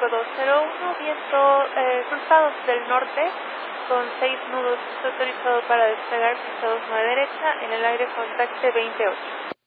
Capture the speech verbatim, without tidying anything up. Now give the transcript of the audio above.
cinco dos cero uno, viento eh, cruzados del norte con seis nudos, está autorizado para despegar, pista dos nueve derecha, en el aire contacte veintiocho.